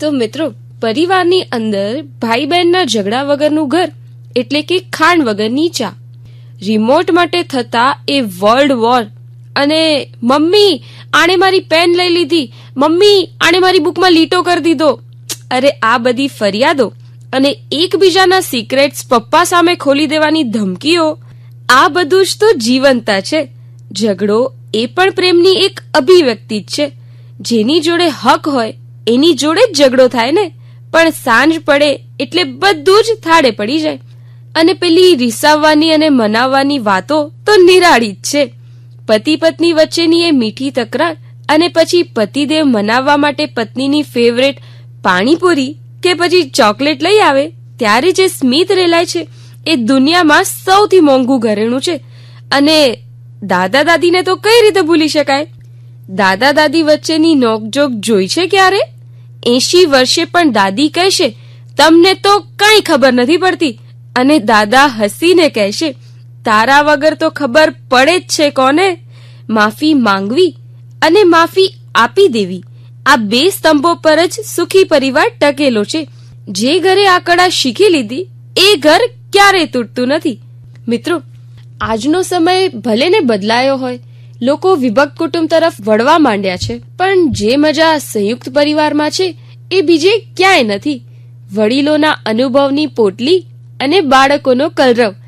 તો મિત્રો, પરિવારની અંદર ભાઈ બહેનના ઝઘડા વગરનું ઘર એટલે કે ખાંડ વગરની ચા, રિમોટ માટે થતા એ વર્લ્ડ વોર, અને મમ્મી આણે મારી પેન લઈ લીધી, મમ્મી આણે મારી બુકમાં લીટો કરી દીધો, અરે આ બધી ફરિયાદો અને એકબીજાના સિક્રેટ્સ પપ્પા સામે ખોલી દેવાની ધમકીઓ, આ બધું જ તો જીવનતા છે. ઝઘડો એ પણ પ્રેમની એક અભિવ્યક્તિ જ છે. જેની જોડે હક હોય એની જોડે જ ઝઘડો થાય ને, પણ સાંજ પડે એટલે બધું જ થાળે પડી જાય. અને પેલી રીસાવવાની અને મનાવવાની વાતો તો નિરાળી જ છે. પતિ પત્ની વચ્ચેની એ મીઠી તકરાર, અને પછી પતિદેવ મનાવવા માટે પત્નીની ફેવરેટ પાણીપુરી કે પછી ચોકલેટ લઈ આવે ત્યારે જે સ્મિત રેલાય છે એ દુનિયામાં સૌથી મોંઘું ઘરેણું છે. અને દાદા દાદીને તો કઈ રીતે ભૂલી શકાય? દાદા દાદી વચ્ચેની નોકઝોક જોઈ છે ક્યારે? 80 વર્ષે પણ દાદી કહેશે તમને તો કઈ ખબર નથી પડતી, અને દાદા હસીને કહેશે તારા વગર તો ખબર પડે જ છે કોને. માફી માંગવી અને માફી આપી દેવી, આ બે સ્તંભો પર જ સુખી પરિવાર ટકેલો છે. જે ઘરે આ કળા શીખી લીધી એ ઘર ક્યારેય તૂટતું નથી. મિત્રો, આજનો સમય ભલે ને બદલાયો હોય, લોકો વિભક્ત કુટુંબ તરફ વળવા માંડ્યા છે, પણ જે મજા સંયુક્ત પરિવારમાં છે એ બીજે ક્યાંય નથી. વડીલોના અનુભવની પોટલી અને બાળકોનો કલરવ,